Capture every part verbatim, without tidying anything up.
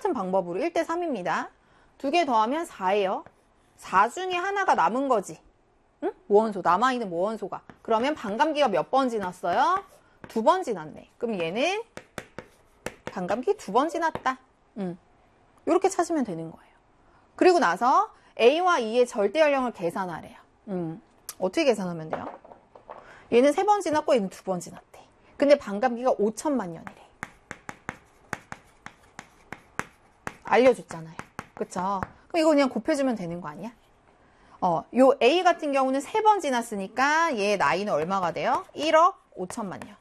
똑같은 방법으로 일 대 삼입니다. 두 개 더하면 사예요. 사 중에 하나가 남은 거지. 응? 모원소, 남아있는 모원소가. 그러면 반감기가 몇 번 지났어요? 두 번 지났네. 그럼 얘는 반감기 두 번 지났다. 응. 이렇게 찾으면 되는 거예요. 그리고 나서 A와 E의 절대 연령을 계산하래요. 음, 어떻게 계산하면 돼요? 얘는 세 번 지났고 얘는 두 번 지났대. 근데 반감기가 오천만 년이래. 알려줬잖아요. 그쵸? 그럼 이거 그냥 곱해주면 되는 거 아니야? 어, 요 A 같은 경우는 세 번 지났으니까 얘 나이는 얼마가 돼요? 일억 오천만 년.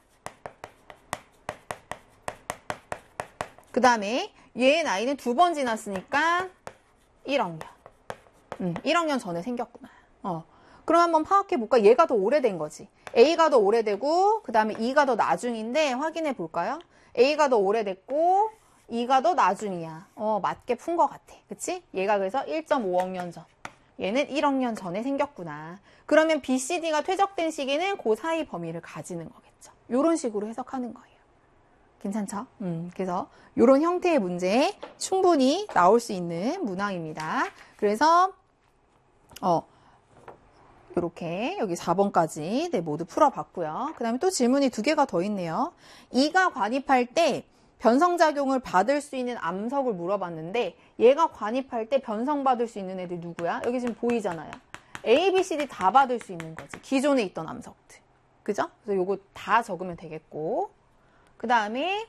그 다음에 얘의 나이는 두 번 지났으니까 일억 년. 음, 일억 년 전에 생겼구나. 어. 그럼 한번 파악해볼까? 얘가 더 오래된 거지. A가 더 오래되고 그 다음에 E가 더 나중인데 확인해 볼까요? A가 더 오래됐고 E가 더 나중이야. 어, 맞게 푼 것 같아. 그치? 얘가 그래서 일 점 오억 년 전. 얘는 일억 년 전에 생겼구나. 그러면 B, C, D가 퇴적된 시기는 그 사이 범위를 가지는 거겠죠. 이런 식으로 해석하는 거예요. 괜찮죠? 음, 그래서 이런 형태의 문제에 충분히 나올 수 있는 문항입니다. 그래서 어 이렇게 여기 사 번까지 네, 모두 풀어봤고요. 그 다음에 또 질문이 두 개가 더 있네요. E가 관입할 때 변성작용을 받을 수 있는 암석을 물어봤는데 얘가 관입할 때 변성받을 수 있는 애들 누구야? 여기 지금 보이잖아요. A, B, C, D 다 받을 수 있는 거지. 기존에 있던 암석들. 그죠? 그래서 요거 다 적으면 되겠고 그 다음에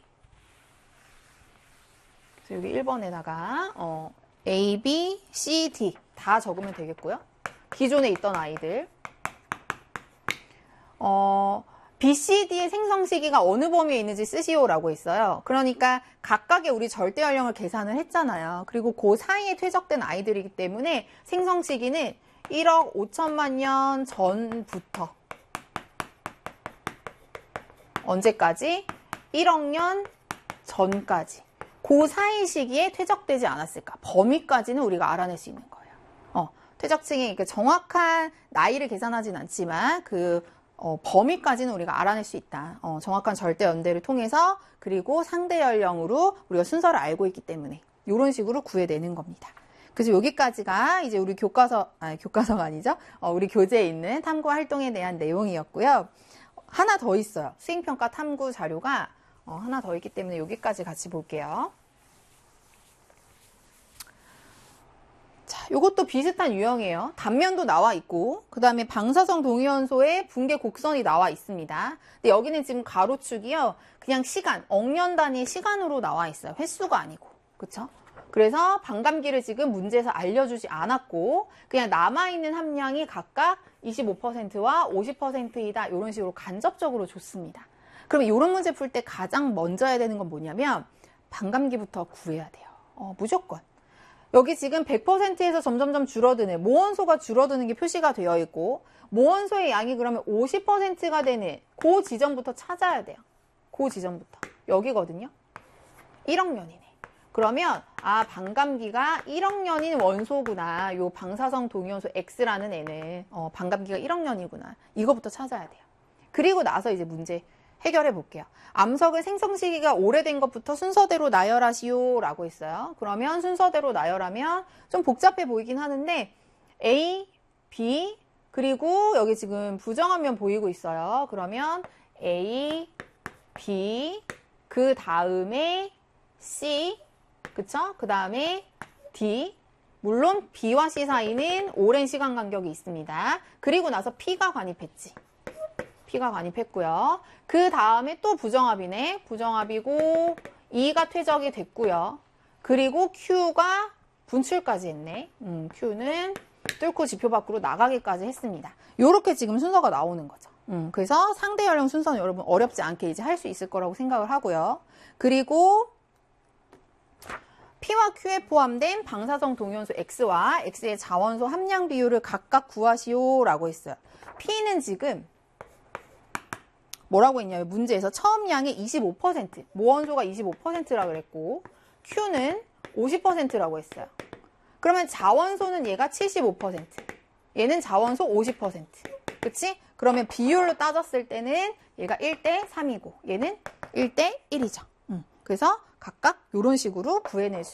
여기 일 번에다가 어, A, B, C, D 다 적으면 되겠고요. 기존에 있던 아이들 어, B, C, D의 생성 시기가 어느 범위에 있는지 쓰시오라고 있어요. 그러니까 각각의 우리 절대 연령을 계산을 했잖아요. 그리고 그 사이에 퇴적된 아이들이기 때문에 생성 시기는 일억 오천만 년 전부터 언제까지? 일억 년 전까지. 그 사이 시기에 퇴적되지 않았을까? 범위까지는 우리가 알아낼 수 있는 거예요. 어, 퇴적층의 정확한 나이를 계산하진 않지만 그 어, 범위까지는 우리가 알아낼 수 있다. 어, 정확한 절대 연대를 통해서 그리고 상대 연령으로 우리가 순서를 알고 있기 때문에 이런 식으로 구해내는 겁니다. 그래서 여기까지가 이제 우리 교과서, 아니 교과서가 아니죠? 어, 우리 교재에 있는 탐구 활동에 대한 내용이었고요. 하나 더 있어요. 수행평가 탐구 자료가 어, 하나 더 있기 때문에 여기까지 같이 볼게요. 자, 요것도 비슷한 유형이에요. 단면도 나와 있고 그 다음에 방사성 동위원소의 붕괴 곡선이 나와 있습니다. 근데 여기는 지금 가로축이요. 그냥 시간, 억년 단위 시간으로 나와 있어요. 횟수가 아니고. 그쵸? 그래서 반감기를 지금 문제에서 알려주지 않았고 그냥 남아있는 함량이 각각 이십오 퍼센트와 오십 퍼센트이다. 이런 식으로 간접적으로 줬습니다. 그러면 이런 문제 풀 때 가장 먼저 해야 되는 건 뭐냐면 반감기부터 구해야 돼요. 어, 무조건. 여기 지금 백 퍼센트에서 점점점 줄어드는 모원소가 줄어드는 게 표시가 되어 있고 모원소의 양이 그러면 오십 퍼센트가 되는 그 지점부터 찾아야 돼요. 그 지점부터. 여기거든요. 일억 년이네. 그러면 아 반감기가 일억 년인 원소구나. 요 방사성 동위원소 X라는 애는 어, 반감기가 일억 년이구나. 이거부터 찾아야 돼요. 그리고 나서 이제 문제 해결해 볼게요. 암석의 생성 시기가 오래된 것부터 순서대로 나열하시오 라고 했어요. 그러면 순서대로 나열하면 좀 복잡해 보이긴 하는데 A, B 그리고 여기 지금 부정하면 보이고 있어요. 그러면 A, B 그 다음에 C 그쵸? 그 다음에 D 물론 B와 C 사이는 오랜 시간 간격이 있습니다. 그리고 나서 P가 관입했지. P가 관입했고요. 그 다음에 또 부정합이네. 부정합이고 E가 퇴적이 됐고요. 그리고 Q가 분출까지 했네. 음, Q는 뚫고 지표 밖으로 나가기까지 했습니다. 요렇게 지금 순서가 나오는 거죠. 음, 그래서 상대 연령 순서는 여러분 어렵지 않게 이제 할 수 있을 거라고 생각을 하고요. 그리고 P와 Q에 포함된 방사성 동위원소 X와 X의 자원소 함량 비율을 각각 구하시오 라고 했어요. P는 지금 뭐라고 했냐면 문제에서 처음 양이 이십오 퍼센트, 모원소가 이십오 퍼센트라고 그랬고 Q는 오십 퍼센트라고 했어요. 그러면 자원소는 얘가 칠십오 퍼센트, 얘는 자원소 오십 퍼센트. 그치? 그러면 비율로 따졌을 때는 얘가 일 대 삼이고 얘는 일 대 일이죠. 음. 그래서 각각 이런 식으로 구해낼 수